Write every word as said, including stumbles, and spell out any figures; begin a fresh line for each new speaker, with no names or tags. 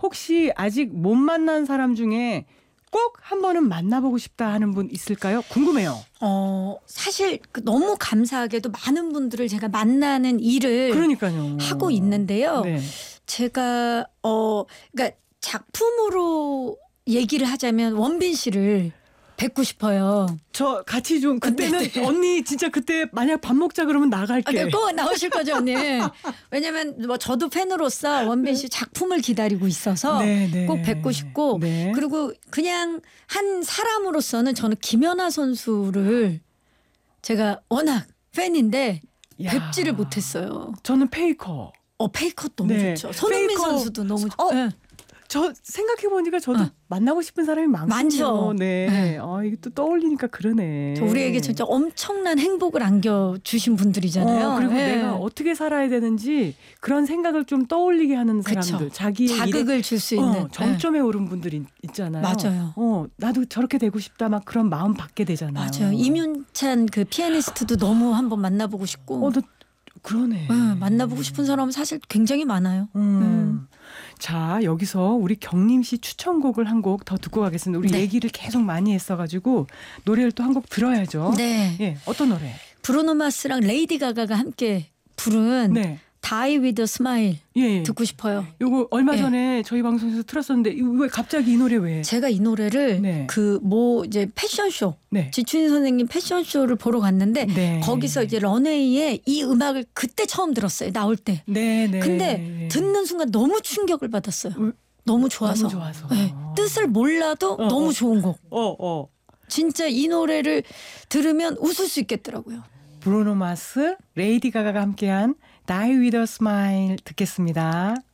혹시 아직 못 만난 사람 중에 꼭 한 번은 만나보고 싶다 하는 분 있을까요? 궁금해요.
어, 사실 그 너무 감사하게도 많은 분들을 제가 만나는 일을
그러니까요.
하고 있는데요.
네.
제가 어, 그러니까 작품으로 얘기를 하자면 원빈 씨를 뵙고 싶어요.
저 같이 좀 그때는
네, 네.
언니 진짜 그때 만약 밥 먹자 그러면 나갈게.
아, 꼭 나오실 거죠, 언니. 왜냐면 뭐 저도 팬으로서 원빈 씨 작품을 기다리고 있어서
네, 네.
꼭 뵙고 싶고
네.
그리고 그냥 한 사람으로서는 저는 김연아 선수를 제가 워낙 팬인데
야.
뵙지를 못했어요.
저는 페이커.
어 페이커 너무
네.
좋죠. 손흥민
페이커.
선수도 너무 좋.
어?
네.
저 생각해 보니까 저도
어.
만나고 싶은 사람이 많거든요.
많죠.
네.
네.
아, 이게 또 떠올리니까 그러네.
우리에게 진짜 엄청난 행복을 안겨주신 분들이잖아요.
어, 그리고
네.
내가 어떻게 살아야 되는지 그런 생각을 좀 떠올리게 하는 사람들.
그쵸.
자기의
자극을 줄 수
일에,
있는
어, 정점에 오른 분들이 있잖아요.
맞아요.
어, 나도 저렇게 되고 싶다 막 그런 마음 받게 되잖아요.
맞아요. 이윤찬 그 피아니스트도 너무 한번 만나보고 싶고.
어, 너 그러네.
네, 만나보고 싶은 사람은 사실 굉장히 많아요.
음. 자, 여기서 우리 경림 씨 추천곡을 한 곡 더 듣고 가겠습니다. 우리
네.
얘기를 계속 많이 했어가지고 노래를 또 한 곡 들어야죠.
네.
예, 어떤 노래?
브루노 마스랑 레이디 가가가 함께 부른
네.
Die with a Smile
예, 예.
듣고 싶어요.
요거 얼마
네.
전에 저희 방송에서 틀었었는데 이거 왜 갑자기 이 노래 왜?
제가 이 노래를
네.
그 뭐 이제 패션쇼
네.
지춘희 선생님 패션쇼를 보러 갔는데
네.
거기서 이제 런웨이에 이 음악을 그때 처음 들었어요. 나올 때.
네, 네.
근데 듣는 순간 너무 충격을 받았어요.
음,
너무 좋아서.
너무 좋아서.
네. 뜻을 몰라도
어,
너무
어.
좋은 곡.
어, 어.
진짜 이 노래를 들으면 웃을 수 있겠더라고요.
브루노 마스, 레이디 가가가 함께한 Die with a Smile 듣겠습니다.